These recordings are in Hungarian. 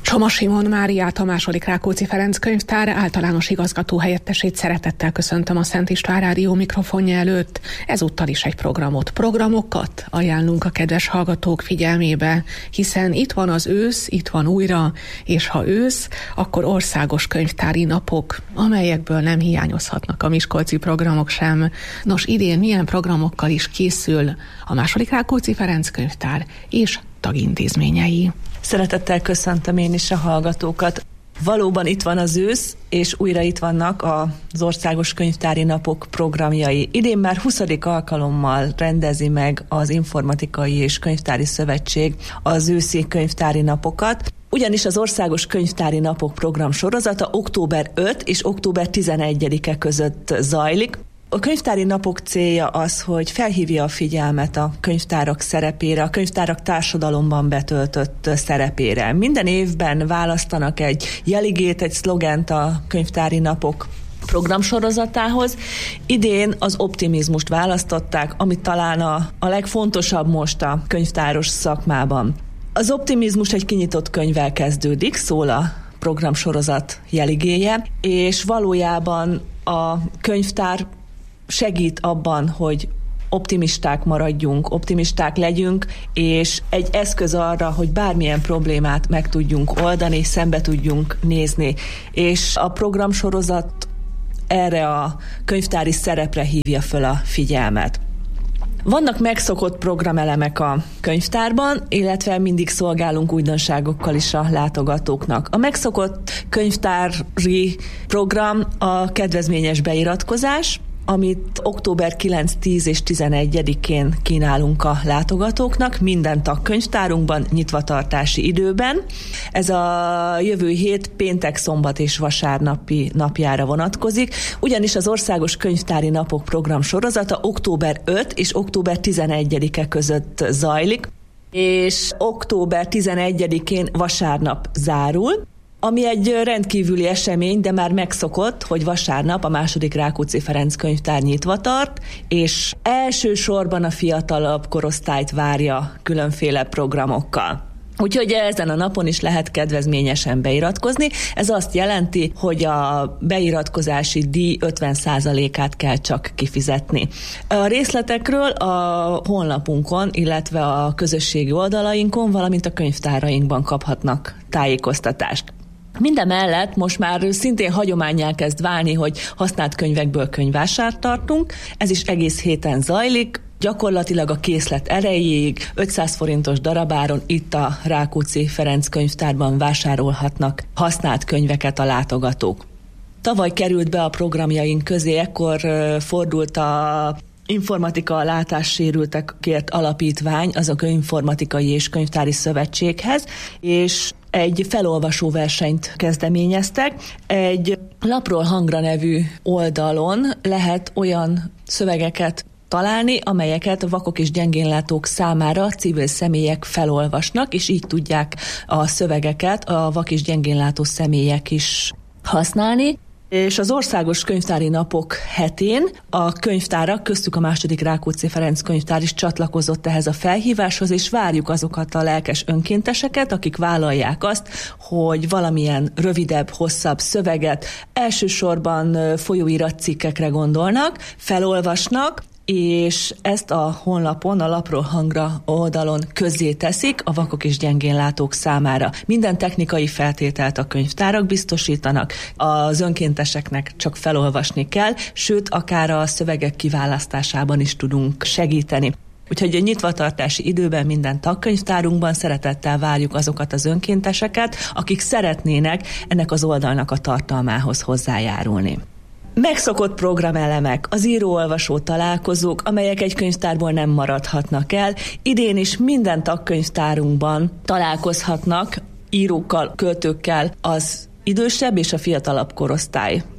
Csoma Simon Máriát, a II. Rákóczi Ferenc Könyvtár általános igazgató helyettesét szeretettel köszöntöm a Szent István Rádió mikrofonja előtt. Ezúttal is egy programokat ajánlunk a kedves hallgatók figyelmébe, hiszen itt van az ősz, itt van újra, és ha ősz, akkor országos könyvtári napok, amelyekből nem hiányozhatnak a miskolci programok sem. Nos, idén milyen programokkal is készül a II. Rákóczi Ferenc Könyvtár és tagintézményei? Szeretettel köszöntöm én is a hallgatókat. Valóban itt van az ősz, és újra itt vannak az Országos Könyvtári Napok programjai. Idén már 20. alkalommal rendezi meg az Informatikai és Könyvtári Szövetség az őszi könyvtári napokat. Ugyanis az Országos Könyvtári Napok program sorozata október 5 és október 11-e között zajlik. A könyvtári napok célja az, hogy felhívja a figyelmet a könyvtárak szerepére, a könyvtárak társadalomban betöltött szerepére. Minden évben választanak egy jeligét, egy szlogent a könyvtári napok programsorozatához. Idén az optimizmust választották, ami talán a legfontosabb most a könyvtáros szakmában. Az optimizmus egy kinyitott könyvvel kezdődik, szól a programsorozat jeligéje, és valójában a könyvtár segít abban, hogy optimisták maradjunk, optimisták legyünk, és egy eszköz arra, hogy bármilyen problémát meg tudjunk oldani, szembe tudjunk nézni. És a programsorozat erre a könyvtári szerepre hívja föl a figyelmet. Vannak megszokott programelemek a könyvtárban, illetve mindig szolgálunk újdonságokkal is a látogatóknak. A megszokott könyvtári program a kedvezményes beiratkozás, amit október 9, 10 és 11-én kínálunk a látogatóknak, minden tagkönyvtárunkban, nyitvatartási időben. Ez a jövő hét péntek, szombat és vasárnapi napjára vonatkozik, ugyanis az Országos Könyvtári Napok program sorozata október 5 és október 11-e között zajlik, és október 11-én vasárnap zárul, ami egy rendkívüli esemény, de már megszokott, hogy vasárnap a II. Rákóczi Ferenc Könyvtár nyitva tart, és elsősorban a fiatalabb korosztályt várja különféle programokkal. Úgyhogy ezen a napon is lehet kedvezményesen beiratkozni. Ez azt jelenti, hogy a beiratkozási díj 50%-át kell csak kifizetni. A részletekről a honlapunkon, illetve a közösségi oldalainkon, valamint a könyvtárainkban kaphatnak tájékoztatást. Mindemellett most már szintén hagyománnyá kezd válni, hogy használt könyvekből könyvvásárt tartunk. Ez is egész héten zajlik. Gyakorlatilag a készlet erejéig 500 forintos darabáron itt a Rákóczi Ferenc Könyvtárban vásárolhatnak használt könyveket a látogatók. Tavaly került be a programjaink közé, ekkor fordult a Informatika látássérültekért alapítvány, azok Informatikai és Könyvtári Szövetséghez, és egy felolvasó versenyt kezdeményeztek. Egy Lapról Hangra nevű oldalon lehet olyan szövegeket találni, amelyeket vakok és gyengénlátók számára civil személyek felolvasnak, és így tudják a szövegeket a vak és gyengénlátó személyek is használni. És az Országos Könyvtári Napok hetén a könyvtárak, köztük a II. Rákóczi Ferenc Könyvtár is csatlakozott ehhez a felhíváshoz, és várjuk azokat a lelkes önkénteseket, akik vállalják azt, hogy valamilyen rövidebb, hosszabb szöveget, elsősorban folyóiratcikkekre gondolnak, felolvasnak, és ezt a honlapon, a Lapról Hangra oldalon közzé teszik a vakok és gyengénlátók számára. Minden technikai feltételt a könyvtárak biztosítanak, az önkénteseknek csak felolvasni kell, sőt, akár a szövegek kiválasztásában is tudunk segíteni. Úgyhogy a nyitvatartási időben minden tagkönyvtárunkban szeretettel várjuk azokat az önkénteseket, akik szeretnének ennek az oldalnak a tartalmához hozzájárulni. Megszokott programelemek, az író-olvasó találkozók, amelyek egy könyvtárból nem maradhatnak el. Idén is minden tagkönyvtárunkban találkozhatnak írókkal, költőkkel az idősebb és a fiatalabb korosztály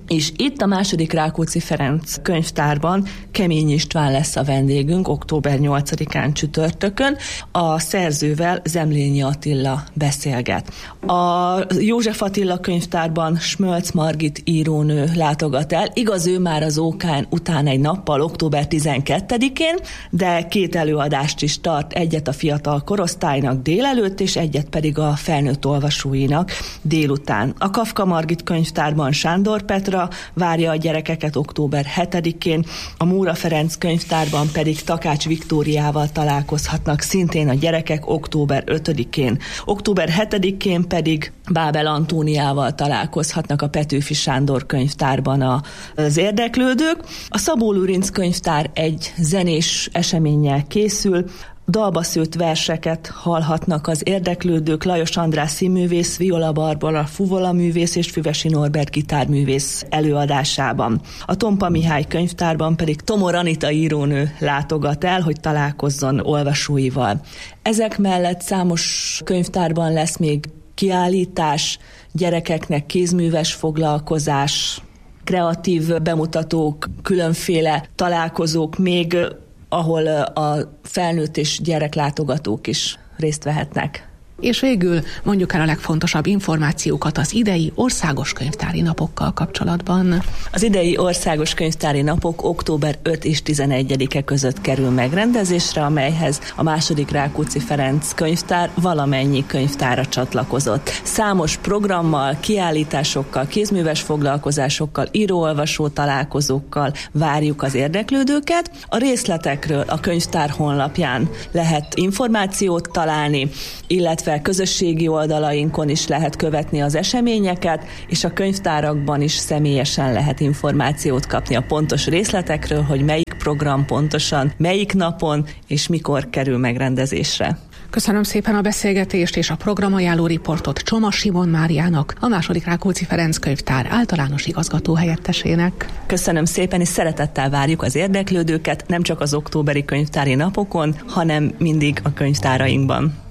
És itt a második Rákóczi Ferenc könyvtárban Kemény István lesz a vendégünk október 8-án csütörtökön. A szerzővel, Zemlényi Attila beszélget. A József Attila könyvtárban Smölc Margit írónő látogat el. Igaz, ő már az OK-n után egy nappal, október 12-én, de 2 előadást is tart, egyet a fiatal korosztálynak délelőtt, és egyet pedig a felnőtt olvasóinak délután. A Kafka Margit könyvtárban Sándor Petra várja a gyerekeket október 7-én, a Móra Ferenc könyvtárban pedig Takács Viktóriával találkozhatnak szintén a gyerekek október 5-én. Október 7-én pedig Bábel Antóniával találkozhatnak a Petőfi Sándor könyvtárban az érdeklődők. A Szabó Lőrinc könyvtár egy zenés eseménnyel készül, dalba szőtt verseket hallhatnak az érdeklődők, Lajos András színművész, Viola Barbara fuvolaművész és Füvesi Norbert gitárművész előadásában. A Tompa Mihály könyvtárban pedig Tomor Anita írónő látogat el, hogy találkozzon olvasóival. Ezek mellett számos könyvtárban lesz még kiállítás, gyerekeknek kézműves foglalkozás, kreatív bemutatók, különféle találkozók, még ahol a felnőtt és gyereklátogatók is részt vehetnek. És végül mondjuk el a legfontosabb információkat az idei országos könyvtári napokkal kapcsolatban. Az idei országos könyvtári napok október 5 és 11-e között kerül megrendezésre, amelyhez a második Rákóczi Ferenc könyvtár valamennyi könyvtára csatlakozott. Számos programmal, kiállításokkal, kézműves foglalkozásokkal, író-olvasó találkozókkal várjuk az érdeklődőket. A részletekről a könyvtár honlapján lehet információt találni, illetve közösségi oldalainkon is lehet követni az eseményeket, és a könyvtárakban is személyesen lehet információt kapni a pontos részletekről, hogy melyik program pontosan, melyik napon és mikor kerül megrendezésre. Köszönöm szépen a beszélgetést és a programajánló riportot Csoma Simon Máriának, a második Rákóczi Ferenc könyvtár általános igazgató helyettesének. Köszönöm szépen, és szeretettel várjuk az érdeklődőket nem csak az októberi könyvtári napokon, hanem mindig a könyvtárainkban.